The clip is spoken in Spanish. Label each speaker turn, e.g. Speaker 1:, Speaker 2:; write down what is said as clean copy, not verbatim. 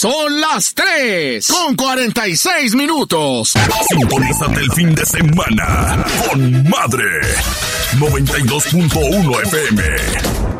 Speaker 1: Son las 3:46.
Speaker 2: Sintonízate el fin de semana con Madre 92.1 FM.